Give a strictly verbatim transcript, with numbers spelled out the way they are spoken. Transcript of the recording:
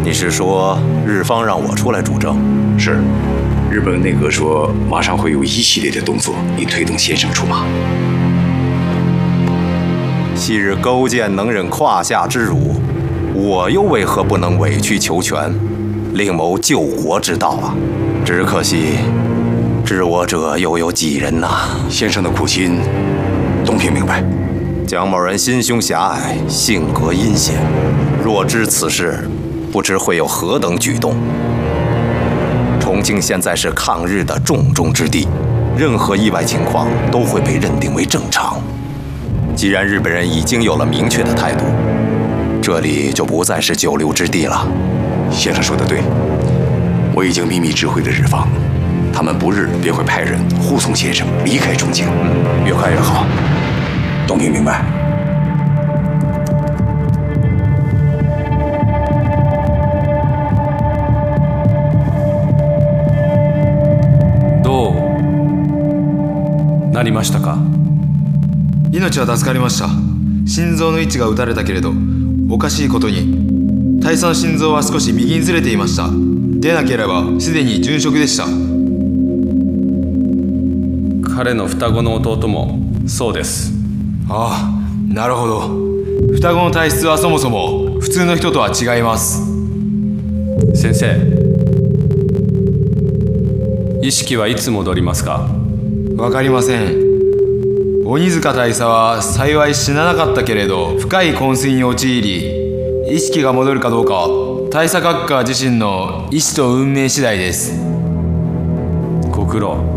你是说日方让我出来主政？ 是，日本内阁说马上会有一系列的动作，以推动先生出马。 昔日勾践能忍胯下之辱，我又为何不能委曲求全，另谋救国之道啊？只可惜，知我者又有几人呐？ 先生的苦心，东平明白。 蒋某人心胸狭隘，性格阴险，若知此事，不知会有何等举动。重庆现在是抗日的重中之地，任何意外情况都会被认定为正常。既然日本人已经有了明确的态度，这里就不再是久留之地了。 先生说的对，我已经秘密知会了日方，他们不日便会派人护送先生离开重庆。 嗯，越快越好。 东平明白。 どうなりましたか？ 命は助かりました。心臓の位置が撃たれたけれど、おかしいことに大佐の心臓は少し右にずれていました。でなければすでに殉職でした。 彼の双子の弟もそうです。 ああ、なるほど。双子の体質はそもそも普通の人とは違います。 先生、意識はいつ戻りますか？ わかりません。鬼塚大佐は幸い死ななかったけれど、深い昏睡に陥り、意識が戻るかどうかは大佐閣下自身の意志と運命次第です。 ご苦労。